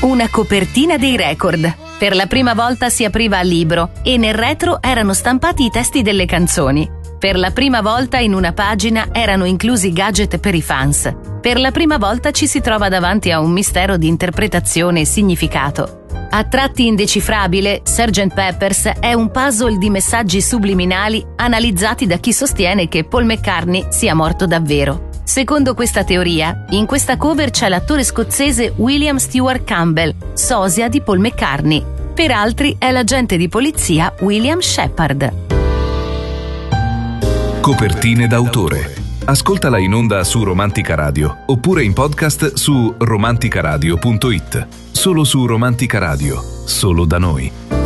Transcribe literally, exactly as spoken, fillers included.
Una copertina dei record. Per la prima volta si apriva a libro e nel retro erano stampati i testi delle canzoni. Per la prima volta in una pagina erano inclusi gadget per i fans. Per la prima volta ci si trova davanti a un mistero di interpretazione e significato. A tratti indecifrabile, sergeant Pepper's è un puzzle di messaggi subliminali analizzati da chi sostiene che Paul McCartney sia morto davvero. Secondo questa teoria, in questa cover c'è l'attore scozzese William Stewart Campbell, sosia di Paul McCartney. Per altri è l'agente di polizia William Shepard. Copertine d'autore. Ascoltala in onda su Romantica Radio oppure in podcast su romanticaradio punto it. Solo su Romantica Radio, solo da noi.